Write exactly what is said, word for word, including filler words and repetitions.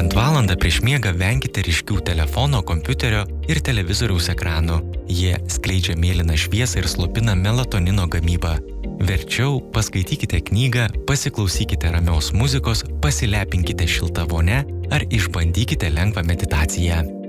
Bent valandą prieš miegą venkite ryškių telefono, kompiuterio ir televizoriaus ekranų. Jie skleidžia mėlyną šviesą ir slopina melatonino gamybą. Verčiau paskaitykite knygą, pasiklausykite ramios muzikos, pasilepinkite šiltą vonę ar išbandykite lengvą meditaciją.